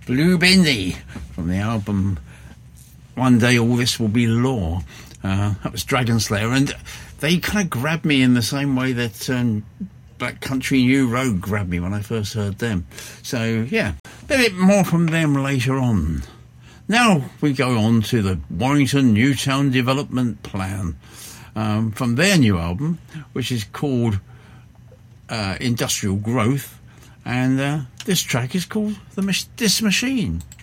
Blue Bendy from the album One Day All This Will Be Law. That was Dragon Slayer, and they kind of grabbed me in the same way that Black Country New Road grabbed me when I first heard them. So yeah, a bit more from them later on. Now we go on to the Warrington Newtown Development Plan from their new album, which is called Industrial Growth, and this track is called This Machine.